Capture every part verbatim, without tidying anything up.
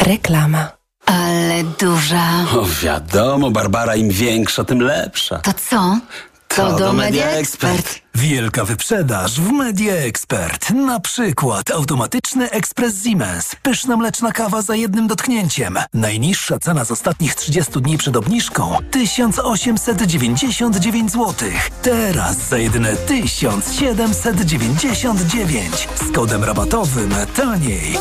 Reklama. Ale duża. O, wiadomo, Barbara, im większa, tym lepsza. To co? To, to do Media Expert. Wielka wyprzedaż w Media Expert. Na przykład automatyczny ekspres Siemens. Pyszna mleczna kawa za jednym dotknięciem. Najniższa cena z ostatnich trzydziestu dni przed obniżką tysiąc osiemset dziewięćdziesiąt dziewięć złotych. Teraz za jedyne tysiąc siedemset dziewięćdziesiąt dziewięć. Z kodem rabatowym taniej.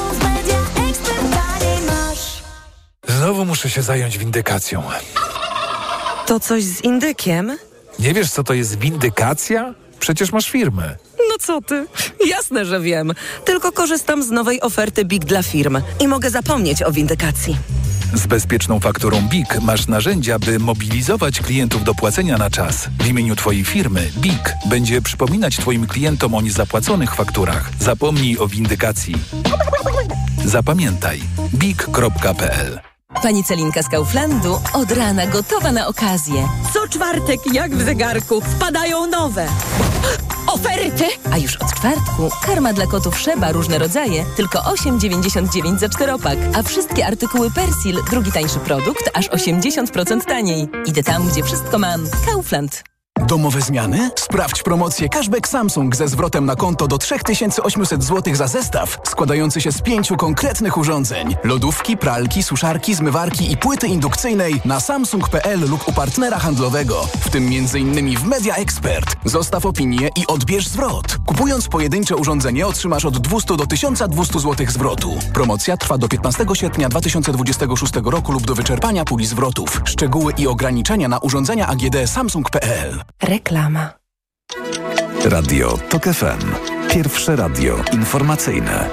Znowu muszę się zająć windykacją. To coś z indykiem? Nie wiesz, co to jest windykacja? Przecież masz firmę. No co ty? Jasne, że wiem. Tylko korzystam z nowej oferty B I K dla firm i mogę zapomnieć o windykacji. Z bezpieczną fakturą B I K masz narzędzia, by mobilizować klientów do płacenia na czas. W imieniu Twojej firmy B I K będzie przypominać Twoim klientom o niezapłaconych fakturach. Zapomnij o windykacji. Zapamiętaj bik kropka pe el. Pani Celinka z Kauflandu od rana gotowa na okazję. Co czwartek, jak w zegarku, wpadają nowe oferty. A już od czwartku karma dla kotów Szeba, różne rodzaje, tylko osiem dziewięćdziesiąt dziewięć za czteropak. A wszystkie artykuły Persil, drugi tańszy produkt, aż osiemdziesiąt procent taniej. Idę tam, gdzie wszystko mam. Kaufland. Domowe zmiany? Sprawdź promocję Cashback Samsung ze zwrotem na konto do trzy tysiące osiemset złotych za zestaw składający się z pięciu konkretnych urządzeń. Lodówki, pralki, suszarki, zmywarki i płyty indukcyjnej na samsung kropka pe el lub u partnera handlowego, w tym między innymi w Media Expert. Zostaw opinię i odbierz zwrot. Kupując pojedyncze urządzenie otrzymasz od dwieście do tysiąc dwieście złotych zwrotu. Promocja trwa do piętnastego sierpnia dwa tysiące dwudziestego szóstego roku lub do wyczerpania puli zwrotów. Szczegóły i ograniczenia na urządzenia A G D samsung kropka pe el. Reklama. Radio Tok F M. Pierwsze radio informacyjne.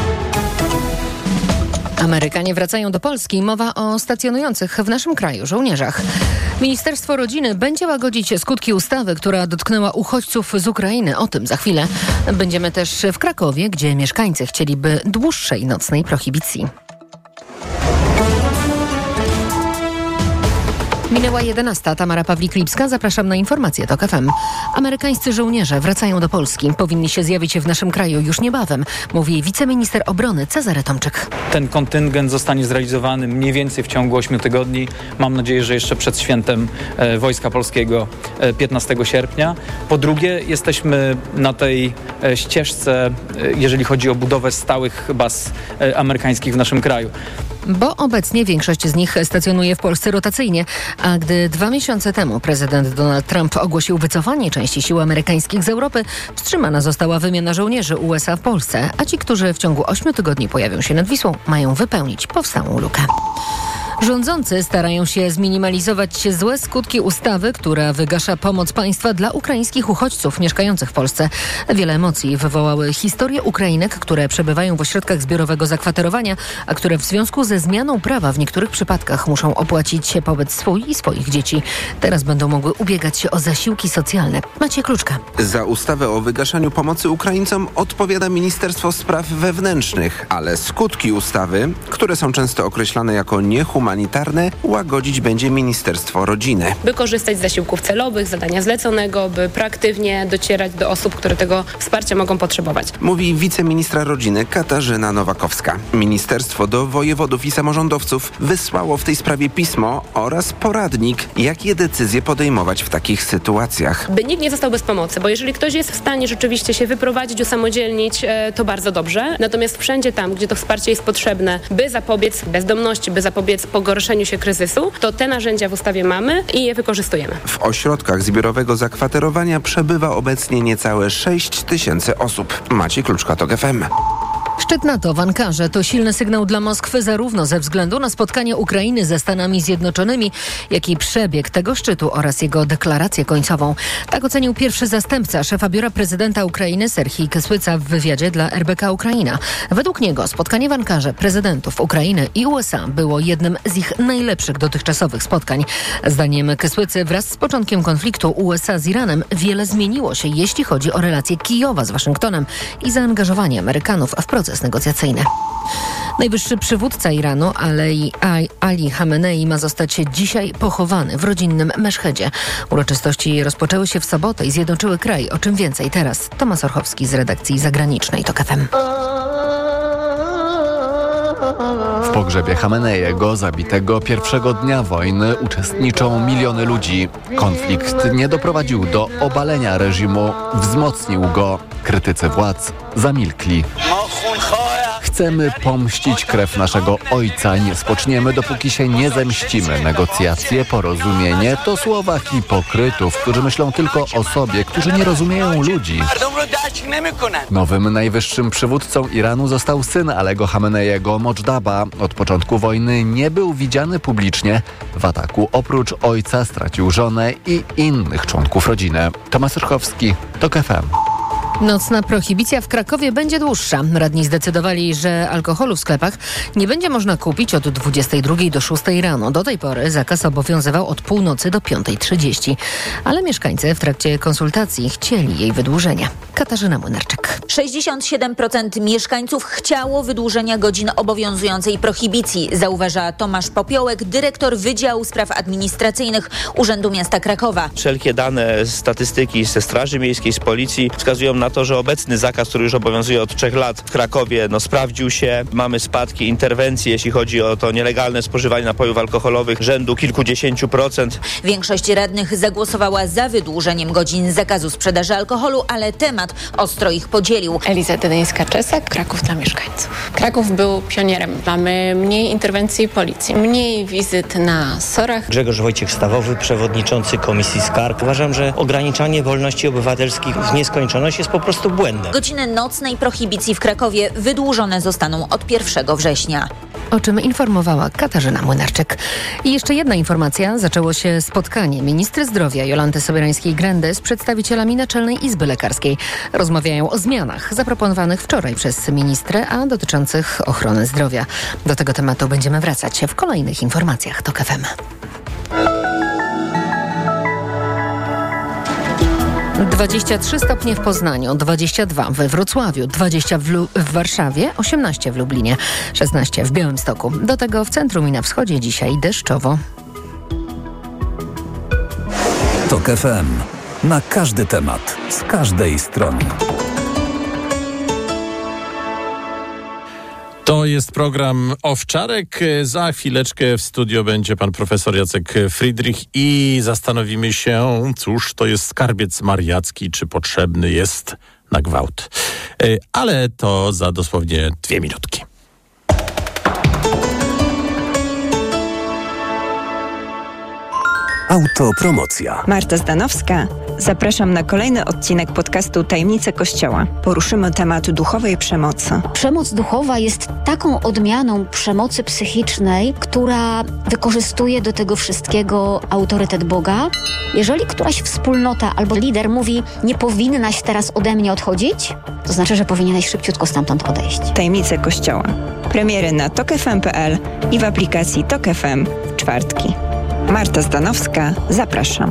Amerykanie wracają do Polski. Mowa o stacjonujących w naszym kraju żołnierzach. Ministerstwo Rodziny będzie łagodzić skutki ustawy, która dotknęła uchodźców z Ukrainy. O tym za chwilę. Będziemy też w Krakowie, gdzie mieszkańcy chcieliby dłuższej nocnej prohibicji. Minęła jedenasta. Tamara Pawlik-Lipska. Zapraszam na informacje Tok F M. Amerykańscy żołnierze wracają do Polski. Powinni się zjawić w naszym kraju już niebawem, mówi wiceminister obrony Cezary Tomczyk. Ten kontyngent zostanie zrealizowany mniej więcej w ciągu ośmiu tygodni. Mam nadzieję, że jeszcze przed świętem e, Wojska Polskiego e, piętnastego sierpnia. Po drugie, jesteśmy na tej e, ścieżce, e, jeżeli chodzi o budowę stałych baz e, amerykańskich w naszym kraju. Bo obecnie większość z nich stacjonuje w Polsce rotacyjnie, a gdy dwa miesiące temu prezydent Donald Trump ogłosił wycofanie części sił amerykańskich z Europy, wstrzymana została wymiana żołnierzy U S A w Polsce, a ci, którzy w ciągu ośmiu tygodni pojawią się nad Wisłą, mają wypełnić powstałą lukę. Rządzący starają się zminimalizować złe skutki ustawy, która wygasza pomoc państwa dla ukraińskich uchodźców mieszkających w Polsce. Wiele emocji wywołały historie Ukrainek, które przebywają w ośrodkach zbiorowego zakwaterowania, a które w związku ze zmianą prawa w niektórych przypadkach muszą opłacić pobyt swój i swoich dzieci. Teraz będą mogły ubiegać się o zasiłki socjalne. Maciej Kluczka. Za ustawę o wygaszaniu pomocy Ukraińcom odpowiada Ministerstwo Spraw Wewnętrznych, ale skutki ustawy, które są często określane jako niehumanitarne, humanitarne łagodzić będzie Ministerstwo Rodziny. By korzystać z zasiłków celowych, zadania zleconego, by proaktywnie docierać do osób, które tego wsparcia mogą potrzebować. Mówi wiceministra rodziny Katarzyna Nowakowska. Ministerstwo do wojewodów i samorządowców wysłało w tej sprawie pismo oraz poradnik, jakie decyzje podejmować w takich sytuacjach. By nikt nie został bez pomocy, bo jeżeli ktoś jest w stanie rzeczywiście się wyprowadzić, usamodzielnić, to bardzo dobrze. Natomiast wszędzie tam, gdzie to wsparcie jest potrzebne, by zapobiec bezdomności, by zapobiec pogorszeniu się kryzysu, to te narzędzia w ustawie mamy i je wykorzystujemy. W ośrodkach zbiorowego zakwaterowania przebywa obecnie niecałe sześć tysięcy osób. Maciej Kluczka, Tok F M. Szczyt NATO w Ankarze to silny sygnał dla Moskwy zarówno ze względu na spotkanie Ukrainy ze Stanami Zjednoczonymi, jak i przebieg tego szczytu oraz jego deklarację końcową. Tak ocenił pierwszy zastępca szefa biura prezydenta Ukrainy Serhij Kysłyca w wywiadzie dla R B K Ukraina. Według niego spotkanie w Ankarze prezydentów Ukrainy i U S A było jednym z ich najlepszych dotychczasowych spotkań. Zdaniem Kysłycy wraz z początkiem konfliktu U S A z Iranem wiele zmieniło się, jeśli chodzi o relacje Kijowa z Waszyngtonem i zaangażowanie Amerykanów w proces negocjacyjny. Najwyższy przywódca Iranu, Ali, Ali Khamenei, ma zostać dzisiaj pochowany w rodzinnym Meszhedzie. Uroczystości rozpoczęły się w sobotę i zjednoczyły kraj. O czym więcej teraz Tomasz Orchowski z redakcji zagranicznej Tok F M. W pogrzebie Chameneiego, zabitego pierwszego dnia wojny, uczestniczą miliony ludzi. Konflikt nie doprowadził do obalenia reżimu, wzmocnił go. Krytycy władz zamilkli. Chcemy pomścić krew naszego ojca. Nie spoczniemy, dopóki się nie zemścimy. Negocjacje, porozumienie to słowa hipokrytów, którzy myślą tylko o sobie, którzy nie rozumieją ludzi. Nowym najwyższym przywódcą Iranu został syn Alego Chameneiego, Modżdaba. Od początku wojny nie był widziany publicznie. W ataku oprócz ojca stracił żonę i innych członków rodziny. Tomasz Rychowski, TOK F M. Nocna prohibicja w Krakowie będzie dłuższa. Radni zdecydowali, że alkoholu w sklepach nie będzie można kupić od dwudziestej drugiej do szóstej rano. Do tej pory zakaz obowiązywał od północy do piątej trzydzieści. Ale mieszkańcy w trakcie konsultacji chcieli jej wydłużenia. Katarzyna Młynarczyk. sześćdziesiąt siedem procent mieszkańców chciało wydłużenia godzin obowiązującej prohibicji, zauważa Tomasz Popiołek, dyrektor Wydziału Spraw Administracyjnych Urzędu Miasta Krakowa. Wszelkie dane, statystyki ze Straży Miejskiej, z Policji wskazują na to, że obecny zakaz, który już obowiązuje od trzech lat w Krakowie, no sprawdził się. Mamy spadki interwencji, jeśli chodzi o to nielegalne spożywanie napojów alkoholowych rzędu kilkudziesięciu procent. Większość radnych zagłosowała za wydłużeniem godzin zakazu sprzedaży alkoholu, ale temat ostro ich podzielił. Eliza Dedyńska-Czesek, Kraków dla mieszkańców. Kraków był pionierem. Mamy mniej interwencji policji, mniej wizyt na sorach. Grzegorz Wojciech-Stawowy, przewodniczący Komisji Skarg. Uważam, że ograniczanie wolności obywatelskich w nieskończoność jest po prostu błędem. Godziny nocnej prohibicji w Krakowie wydłużone zostaną od pierwszego września. O czym informowała Katarzyna Młynarczyk. I jeszcze jedna informacja. Zaczęło się spotkanie ministry zdrowia Jolanty Sobierańskiej-Grendy z przedstawicielami Naczelnej Izby Lekarskiej. Rozmawiają o zmianach zaproponowanych wczoraj przez ministrę, a dotyczących ochrony zdrowia. Do tego tematu będziemy wracać w kolejnych informacjach TOK F M. dwadzieścia trzy stopnie w Poznaniu, dwadzieścia dwa we Wrocławiu, dwadzieścia w, Lu- w Warszawie, osiemnaście w Lublinie, szesnaście w Białymstoku. Do tego w centrum i na wschodzie dzisiaj deszczowo. TOK F M. Na każdy temat, z każdej strony. To jest program Owczarek. Za chwileczkę w studio będzie pan profesor Jacek Friedrich i zastanowimy się, cóż to jest skarbiec mariacki, czy potrzebny jest na gwałt. Ale to za dosłownie dwie minutki. Autopromocja. Marta Zdanowska. Zapraszam na kolejny odcinek podcastu Tajemnice Kościoła. Poruszymy temat duchowej przemocy. Przemoc duchowa jest taką odmianą przemocy psychicznej, która wykorzystuje do tego wszystkiego autorytet Boga. Jeżeli któraś wspólnota albo lider mówi, nie powinnaś teraz ode mnie odchodzić, to znaczy, że powinieneś szybciutko stamtąd odejść. Tajemnice Kościoła. Premiery na tok f m kropka p l i w aplikacji Tok F M w czwartki. Marta Zdanowska, zapraszam.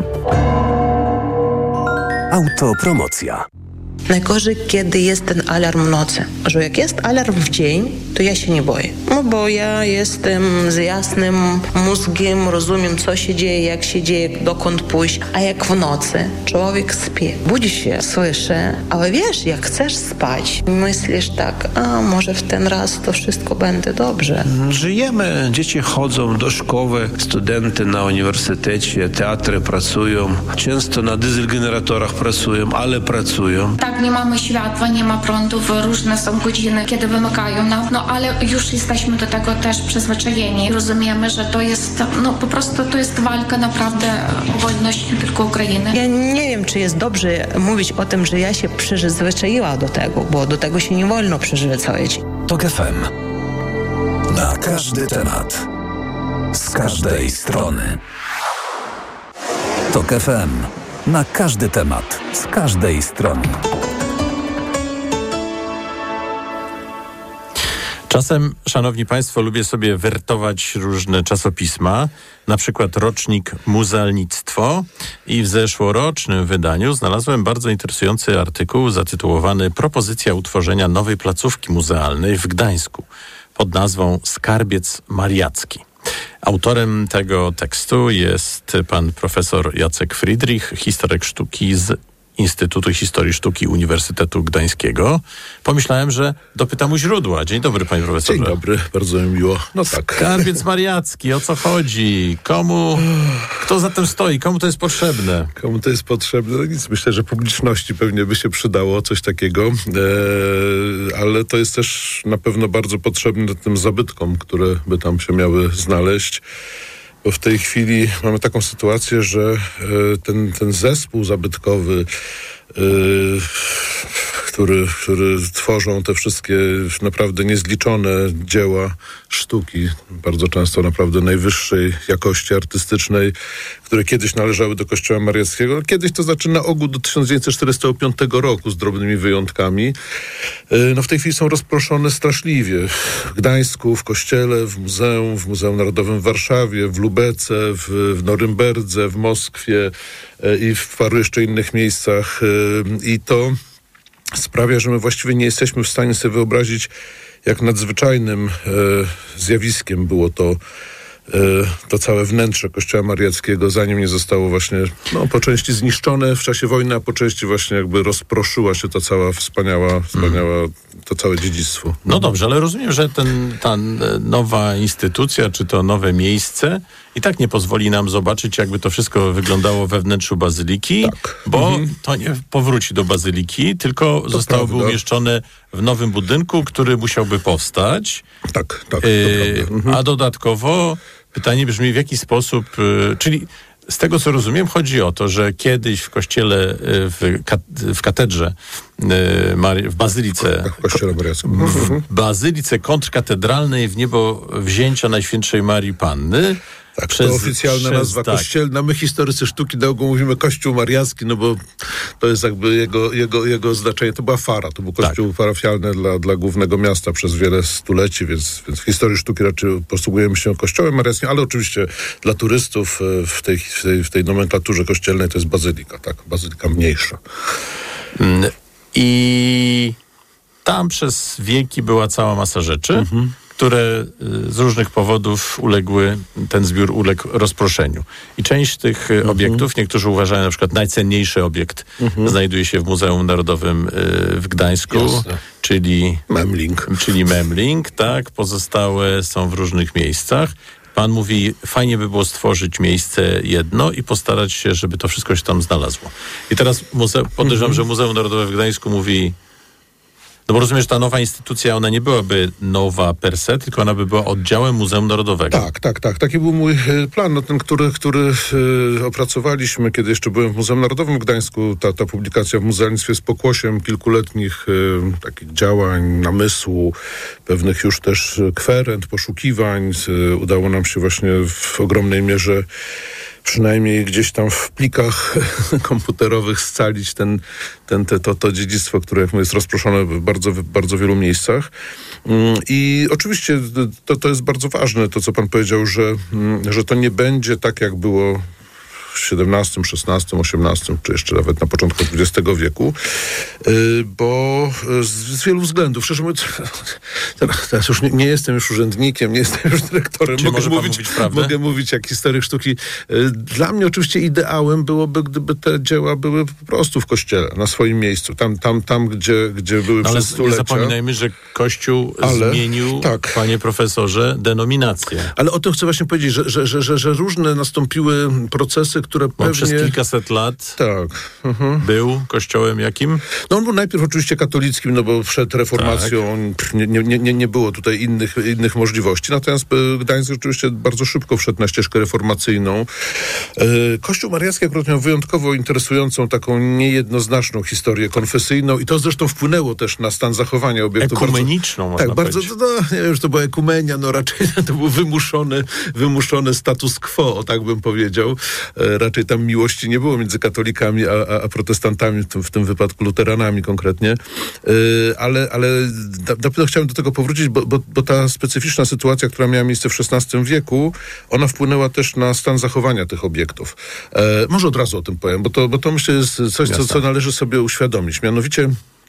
Autopromocja. Najgorzej, kiedy jest ten alarm w nocy. Że jak jest alarm w dzień, to ja się nie boję. No bo ja jestem z jasnym mózgiem, rozumiem, co się dzieje, jak się dzieje, dokąd pójść. A jak w nocy człowiek śpi, budzi się, słyszy, ale wiesz, jak chcesz spać, myślisz tak, a może w ten raz to wszystko będzie dobrze. Żyjemy, dzieci chodzą do szkoły, studenty na uniwersytecie, teatry pracują, często na dieselgeneratorach pracują, ale pracują. Tak, nie mamy światła, nie ma prądów, różne są godziny, kiedy wymykają nam, no ale już jesteśmy do tego też przyzwyczajeni. Rozumiemy, że to jest, no po prostu to jest walka naprawdę o wolność nie tylko Ukrainy. Ja nie wiem, czy jest dobrze mówić o tym, że ja się przyzwyczaiła do tego, bo do tego się nie wolno przyzwyczaić. TOK F M. Na każdy temat. Z każdej strony. TOK F M. Na każdy temat. Z każdej strony. Czasem, szanowni państwo, lubię sobie wertować różne czasopisma, na przykład rocznik Muzealnictwo, i w zeszłorocznym wydaniu znalazłem bardzo interesujący artykuł zatytułowany Propozycja utworzenia nowej placówki muzealnej w Gdańsku pod nazwą Skarbiec Mariacki. Autorem tego tekstu jest pan profesor Jacek Friedrich, historyk sztuki z Instytutu Historii Sztuki Uniwersytetu Gdańskiego. Pomyślałem, że dopytam u źródła. Dzień dobry, panie profesorze. Dzień dobry, bardzo mi miło. No tak. Skarbiec mariacki, o co chodzi? Komu, kto za tym stoi? Komu to jest potrzebne? Komu to jest potrzebne? No nic, myślę, że publiczności pewnie by się przydało coś takiego, eee, ale to jest też na pewno bardzo potrzebne tym zabytkom, które by tam się miały znaleźć. Bo w tej chwili mamy taką sytuację, że e, ten, ten zespół zabytkowy, e, który, który tworzą te wszystkie naprawdę niezliczone dzieła sztuki, bardzo często naprawdę najwyższej jakości artystycznej, które kiedyś należały do Kościoła Mariackiego. Kiedyś to znaczy na ogół do tysiąc dziewięćset czterdziestego piątego roku z drobnymi wyjątkami. No w tej chwili są rozproszone straszliwie. W Gdańsku, w Kościele, w Muzeum, w Muzeum Narodowym w Warszawie, w Lubece, w, w Norymberdze, w Moskwie i w paru jeszcze innych miejscach. I to sprawia, że my właściwie nie jesteśmy w stanie sobie wyobrazić, jak nadzwyczajnym e, zjawiskiem było to, e, to całe wnętrze Kościoła Mariackiego, zanim nie zostało właśnie no, po części zniszczone w czasie wojny, a po części właśnie jakby rozproszyła się ta cała wspaniała, wspaniała to całe dziedzictwo. No dobrze, ale rozumiem, że ten, ta nowa instytucja, czy to nowe miejsce i tak nie pozwoli nam zobaczyć, jakby to wszystko wyglądało we wnętrzu bazyliki, tak. bo mhm. to nie powróci do bazyliki, tylko to zostałoby prawda. umieszczone w nowym budynku, który musiałby powstać. Tak, tak. Yy, mhm. A dodatkowo pytanie brzmi, w jaki sposób, yy, czyli z tego, co rozumiem, chodzi o to, że kiedyś w kościele, w, kat- w katedrze, w bazylice, w kościele mariackim, w bazylice kontrkatedralnej w niebo wzięcia Najświętszej Marii Panny. Tak, przez, to oficjalna przez, nazwa tak. kościelna. My historycy sztuki na ogół mówimy Kościół Mariacki, no bo to jest jakby jego, jego, jego znaczenie. To była fara, to był kościół tak. parafialny dla, dla głównego miasta przez wiele stuleci, więc, więc w historii sztuki raczej posługujemy się kościołem mariackim, ale oczywiście dla turystów w tej, w tej, w tej nomenklaturze kościelnej to jest bazylika, tak, bazylika mniejsza. I tam przez wieki była cała masa rzeczy, mhm. które z różnych powodów uległy, ten zbiór uległ rozproszeniu. I część tych mhm. obiektów, niektórzy uważają, na przykład najcenniejszy obiekt mhm. znajduje się w Muzeum Narodowym w Gdańsku, Jasne. czyli Memling. Czyli Memling, tak. Pozostałe są w różnych miejscach. Pan mówi, fajnie by było stworzyć miejsce jedno i postarać się, żeby to wszystko się tam znalazło. I teraz muze- podejrzewam, mhm. że Muzeum Narodowe w Gdańsku mówi, no bo rozumiem, że ta nowa instytucja, ona nie byłaby nowa per se, tylko ona by była oddziałem Muzeum Narodowego. Tak, tak, tak. Taki był mój plan, no ten, który, który y, opracowaliśmy, kiedy jeszcze byłem w Muzeum Narodowym w Gdańsku. Ta, ta publikacja w muzealnictwie jest pokłosiem kilkuletnich y, takich działań, namysłu, pewnych już też kwerent, poszukiwań. Y, udało nam się właśnie w ogromnej mierze przynajmniej gdzieś tam w plikach komputerowych scalić ten, ten, te, to, to dziedzictwo, które jak mówię, jest rozproszone w bardzo, w bardzo wielu miejscach. I oczywiście to, to jest bardzo ważne, to co pan powiedział, że, że to nie będzie tak, jak było w siedemnastym, szesnastym, osiemnastym, czy jeszcze nawet na początku dwudziestego wieku, bo z, z wielu względów, szczerze mówiąc, teraz, teraz już nie, nie jestem już urzędnikiem, nie jestem już dyrektorem, mogę mówić, mówić mogę mówić jak historyk sztuki. Dla mnie oczywiście ideałem byłoby, gdyby te dzieła były po prostu w kościele, na swoim miejscu, tam, tam, tam gdzie, gdzie były no, przez stulecia. Ale nie zapominajmy, że Kościół ale, zmienił, tak. panie profesorze, denominację. Ale o tym chcę właśnie powiedzieć, że, że, że, że, że różne nastąpiły procesy, które pewnie... On przez kilkaset lat tak. uh-huh. był kościołem jakim? No on był najpierw oczywiście katolickim, no bo przed reformacją tak. nie, nie, nie, nie było tutaj innych, innych możliwości. Natomiast Gdańsk rzeczywiście bardzo szybko wszedł na ścieżkę reformacyjną. Kościół Mariacki akurat miał wyjątkowo interesującą, taką niejednoznaczną historię konfesyjną i to zresztą wpłynęło też na stan zachowania obiektu. Ekumeniczną, bardzo, tak, bardzo, no, nie wiem, że to była ekumenia, no raczej to był wymuszony, wymuszony status quo, tak bym powiedział. Raczej tam miłości nie było między katolikami a, a, a protestantami, w tym, w tym wypadku luteranami konkretnie. Yy, ale ale na pewno chciałem do tego powrócić, bo, bo, bo ta specyficzna sytuacja, która miała miejsce w szesnastym wieku, ona wpłynęła też na stan zachowania tych obiektów. Yy, może od razu o tym powiem, bo to, bo to myślę jest coś, co, co należy sobie uświadomić. Mianowicie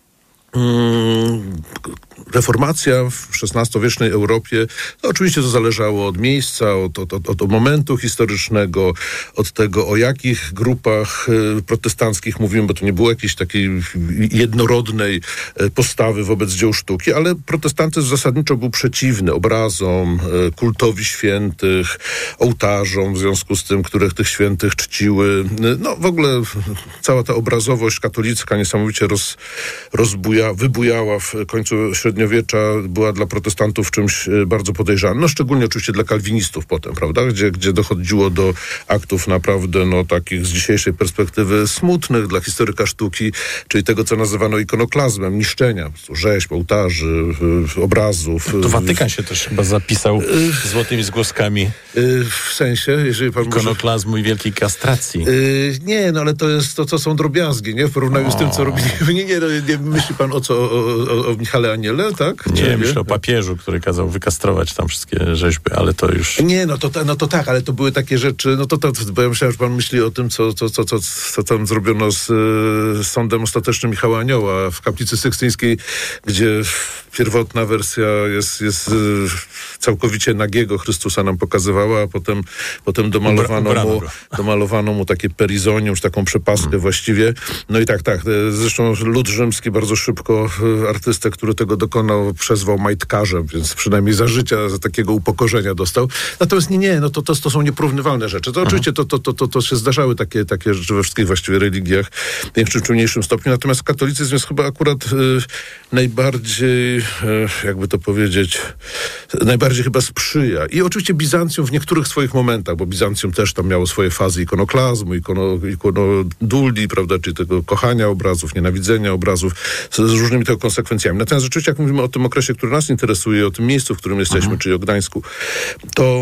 mm, reformacja w szesnastowiecznej Europie, no oczywiście to zależało od miejsca, od, od, od, od momentu historycznego, od tego, o jakich grupach y, protestanckich mówimy, bo to nie było jakiejś takiej jednorodnej y, postawy wobec dzieł sztuki, ale protestantyzm zasadniczo był przeciwny obrazom, y, kultowi świętych, ołtarzom, w związku z tym, których tych świętych czciły. Y, no w ogóle cała ta obrazowość katolicka niesamowicie roz, rozbuja, wybujała w końcu średniowiecza, była dla protestantów czymś bardzo podejrzanym. No szczególnie oczywiście dla kalwinistów potem, prawda? Gdzie, gdzie dochodziło do aktów naprawdę, no takich z dzisiejszej perspektywy smutnych dla historyka sztuki, czyli tego, co nazywano ikonoklazmem, niszczenia rzeźb, ołtarzy, obrazów. To Watykan się też chyba zapisał złotymi zgłoskami. W sensie, jeżeli pan ikonoklazmu może... i wielkiej kastracji. Nie, no ale to jest to, co są drobiazgi, nie? W porównaniu o. z tym, co robili. Nie, nie, no, nie myśli pan o co, o, o, o Michale Aniele, tak? Nie, nie myślę o papieżu, który kazał wykastrować tam wszystkie rzeźby, ale to już... Nie, no to, no to tak, ale to były takie rzeczy, no to, to bo ja myślałem, że pan myśli o tym, co, co, co, co, co tam zrobiono z y, sądem ostatecznym Michała Anioła w kaplicy sykstyńskiej, gdzie pierwotna wersja jest, jest y, całkowicie nagiego Chrystusa nam pokazywała, a potem, potem domalowano, Ubra, mu, domalowano mu takie perizonium, czy taką przepaskę hmm. właściwie. No i tak, tak. Zresztą lud rzymski bardzo szybko artystę, który tego dokonał, przezwał majtkarzem, więc przynajmniej za życia za takiego upokorzenia dostał. Natomiast nie, nie, no to, to, to są nieporównywalne rzeczy. To oczywiście to, to, to, to, to się zdarzały takie, takie rzeczy we wszystkich właściwie religiach w większym czy mniejszym stopniu. Natomiast katolicyzm jest chyba akurat y, najbardziej, y, jakby to powiedzieć, najbardziej chyba sprzyja. I oczywiście Bizancjum w niektórych swoich momentach, bo Bizancjum też tam miało swoje fazy ikonoklazmu, ikono, ikonoduli, prawda, czyli tego kochania obrazów, nienawidzenia obrazów, z, z różnymi tego konsekwencjami. Natomiast rzeczywiście, jak mówimy o tym okresie, który nas interesuje, o tym miejscu, w którym jesteśmy, mhm. czyli o Gdańsku, to,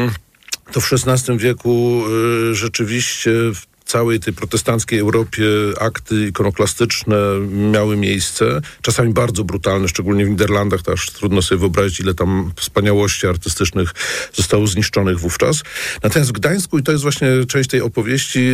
to w szesnastym wieku y, rzeczywiście w całej tej protestanckiej Europie akty ikonoklastyczne miały miejsce, czasami bardzo brutalne, szczególnie w Niderlandach, to aż trudno sobie wyobrazić, ile tam wspaniałości artystycznych zostało zniszczonych wówczas. Natomiast w Gdańsku, i to jest właśnie część tej opowieści,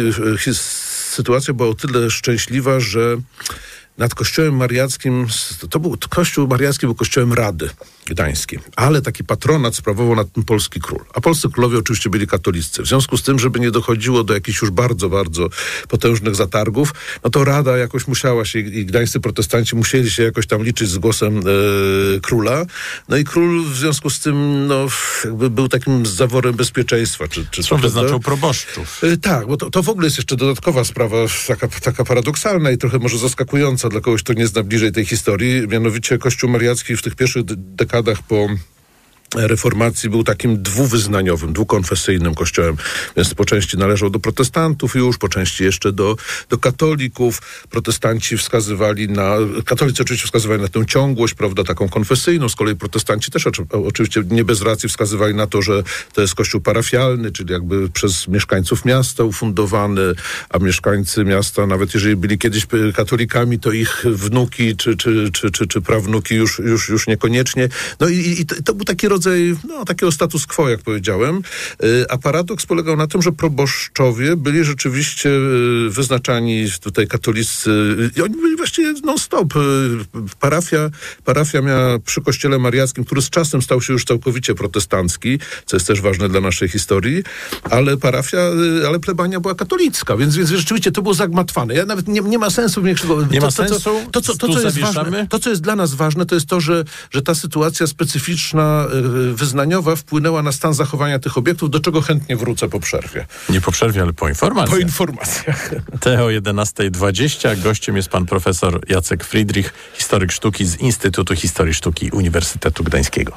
sytuacja była o tyle szczęśliwa, że nad kościołem mariackim, to był kościół mariacki był kościołem Rady Gdańskiej, ale taki patronat sprawował nad tym polski król. A polscy królowie oczywiście byli katolicy. W związku z tym, żeby nie dochodziło do jakichś już bardzo, bardzo potężnych zatargów, no to Rada jakoś musiała się, i gdańscy protestanci musieli się jakoś tam liczyć z głosem e, króla. No i król w związku z tym, no jakby był takim zaworem bezpieczeństwa. Czy, czy Co wyznaczał proboszczów. E, tak, bo to, to w ogóle jest jeszcze dodatkowa sprawa, taka, taka paradoksalna i trochę może zaskakująca dla kogoś, kto nie zna bliżej tej historii. Mianowicie Kościół mariacki w tych pierwszych dekadach po reformacji był takim dwuwyznaniowym, dwukonfesyjnym kościołem, więc po części należał do protestantów już, po części jeszcze do, do katolików. Protestanci wskazywali na, katolicy oczywiście wskazywali na tę ciągłość, prawda, taką konfesyjną, z kolei protestanci też oczy, oczywiście nie bez racji wskazywali na to, że to jest kościół parafialny, czyli jakby przez mieszkańców miasta ufundowany, a mieszkańcy miasta, nawet jeżeli byli kiedyś katolikami, to ich wnuki czy, czy, czy, czy, czy prawnuki już, już, już niekoniecznie. No i, i to, to był taki rodzaj no, takiego status quo, jak powiedziałem. A paradoks polegał na tym, że proboszczowie byli rzeczywiście wyznaczani tutaj katolicy i oni byli właściwie non-stop. Parafia, parafia miała przy kościele mariackim, który z czasem stał się już całkowicie protestancki, co jest też ważne dla naszej historii, ale parafia, ale plebania była katolicka, więc, więc rzeczywiście to było zagmatwane. Ja nawet nie, nie ma sensu większego... Nie to, ma to, to, sensu? To, co, to, co jest ważne, to, co jest dla nas ważne, to jest to, że, że ta sytuacja specyficzna wyznaniowa wpłynęła na stan zachowania tych obiektów, do czego chętnie wrócę po przerwie. Nie po przerwie, ale po informacjach. Po informacjach. Te o jedenasta dwadzieścia. Gościem jest pan profesor Jacek Friedrich, historyk sztuki z Instytutu Historii Sztuki Uniwersytetu Gdańskiego.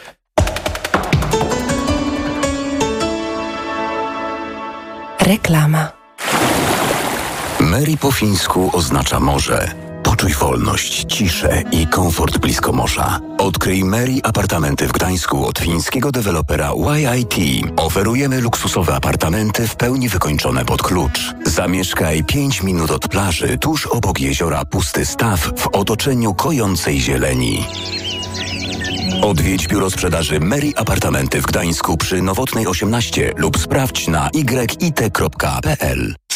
Reklama. Mary po fińsku oznacza morze. Poczuj wolność, ciszę i komfort blisko morza. Odkryj Mary apartamenty w Gdańsku od fińskiego dewelopera Y I T. Oferujemy luksusowe apartamenty w pełni wykończone pod klucz. Zamieszkaj pięć minut od plaży, tuż obok jeziora Pusty Staw w otoczeniu kojącej zieleni. Odwiedź biuro sprzedaży Mary Apartamenty w Gdańsku przy Nowotnej osiemnaście lub sprawdź na y i t kropka p l.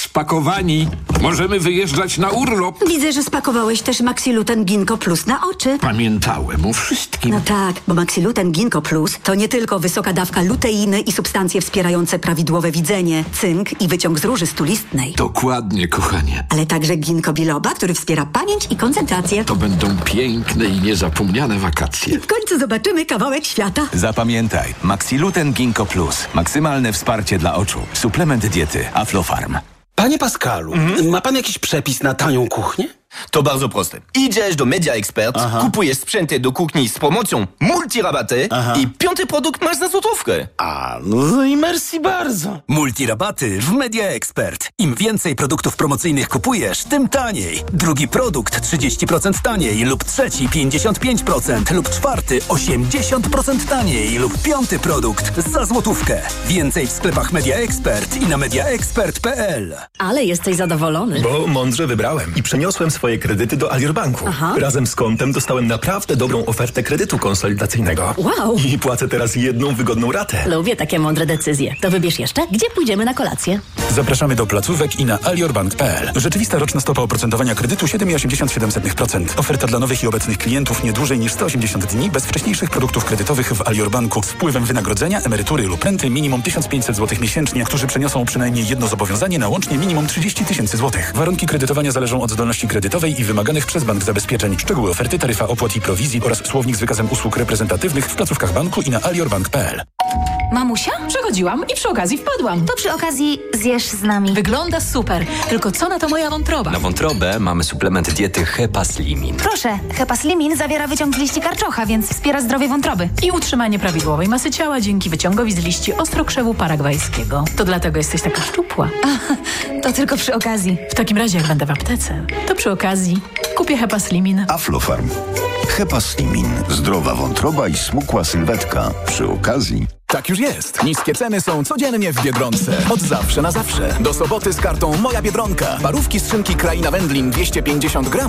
Spakowani. Możemy wyjeżdżać na urlop. Widzę, że spakowałeś też Maxiluten Ginkgo Plus na oczy. Pamiętałem o wszystkim. No tak, bo Maxiluten Ginkgo Plus to nie tylko wysoka dawka luteiny i substancje wspierające prawidłowe widzenie, cynk i wyciąg z róży stulistnej. Dokładnie, kochanie. Ale także ginkgo biloba, który wspiera pamięć i koncentrację. To będą piękne i niezapomniane wakacje. W końcu zobaczymy kawałek świata. Zapamiętaj, Maxiluten Ginkgo Plus. Maksymalne wsparcie dla oczu. Suplement diety Aflofarm. Panie Pascalu, mhm. ma pan jakiś przepis na tanią kuchnię? To bardzo proste. Idziesz do Media Expert, Aha. kupujesz sprzęty do kuchni z promocją multirabaty Aha. i piąty produkt masz za złotówkę. A, no i merci bardzo. Multirabaty w Media Expert. Im więcej produktów promocyjnych kupujesz, tym taniej. Drugi produkt trzydzieści procent taniej lub trzeci pięćdziesiąt pięć procent lub czwarty osiemdziesiąt procent taniej lub piąty produkt za złotówkę. Więcej w sklepach Media Expert i na mediaexpert kropka p l. Ale jesteś zadowolony. Bo mądrze wybrałem i przeniosłem swoje kredyty do Alior Banku. Aha. Razem z kontem dostałem naprawdę dobrą ofertę kredytu konsolidacyjnego. Wow! I płacę teraz jedną wygodną ratę. Lubię takie mądre decyzje. To wybierz jeszcze, gdzie pójdziemy na kolację. Zapraszamy do placówek i na aliorbank kropka p l. Rzeczywista roczna stopa oprocentowania kredytu siedem przecinek osiemdziesiąt siedem procent. Oferta dla nowych i obecnych klientów nie dłużej niż sto osiemdziesiąt dni bez wcześniejszych produktów kredytowych w Alior Banku z wpływem wynagrodzenia, emerytury lub renty minimum tysiąc pięćset złotych miesięcznie, którzy przeniosą przynajmniej jedno zobowiązanie na łącznie minimum trzydzieści tysięcy złotych. Warunki kredytowania zależą od zdolności kredytowej i wymaganych przez bank zabezpieczeń. Szczegóły oferty, taryfa opłat i prowizji oraz słownik z wykazem usług reprezentatywnych w placówkach banku i na aliorbank kropka p l. Mamusia? Przechodziłam i przy okazji wpadłam. To przy okazji zjesz z nami. Wygląda super. Tylko co na to moja wątroba? Na wątrobę mamy suplement diety Hepaslimin. Proszę, Hepaslimin zawiera wyciąg z liści karczocha, więc wspiera zdrowie wątroby. I utrzymanie prawidłowej masy ciała dzięki wyciągowi z liści ostrokrzewu paragwajskiego. To dlatego jesteś taka szczupła. A, to tylko przy okazji. W takim razie, jak będę w aptece, to przy okazji kupię Hepaslimin. Aflofarm. Hepaslimin. Zdrowa wątroba i smukła sylwetka. Przy okazji... Tak już jest. Niskie ceny są codziennie w Biedronce. Od zawsze na zawsze. Do soboty z kartą Moja Biedronka. Parówki z szynki Kraina Wędlin dwieście pięćdziesiąt gramów.